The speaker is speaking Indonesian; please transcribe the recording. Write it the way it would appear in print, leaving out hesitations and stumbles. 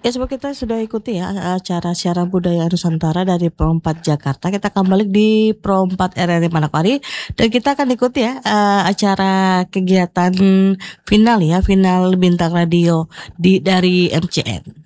Ya, sebab kita sudah ikuti ya acara siaran budaya Nusantara dari Pro 4 Jakarta. Kita akan balik di Pro 4 RRI Manokwari dan kita akan ikuti ya acara kegiatan final ya, final bintang radio dari MCN.